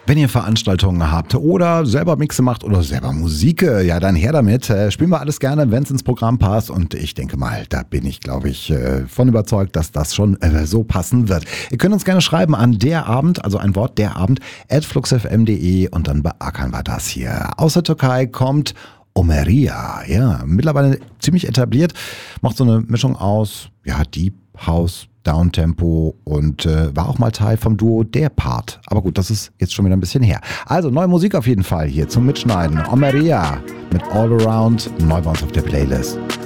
Wenn ihr Veranstaltungen habt oder selber Mixe macht oder selber Musik, ja dann her damit. Spielen wir alles gerne, wenn es ins Programm passt. Und ich denke mal, da bin ich, glaube ich, von überzeugt, dass das schon so passen wird. Ihr könnt uns gerne schreiben an der Abend, also ein Wort der Abend, @fluxfm.de und dann beackern wir das hier. Aus der Türkei kommt Omeria, ja, mittlerweile ziemlich etabliert, macht so eine Mischung aus, ja, Deep House, Downtempo und war auch mal Teil vom Duo Der Part. Aber gut, das ist jetzt schon wieder ein bisschen her. Also neue Musik auf jeden Fall hier zum Mitschneiden. Omeria mit All Around, neu bei uns auf der Playlist.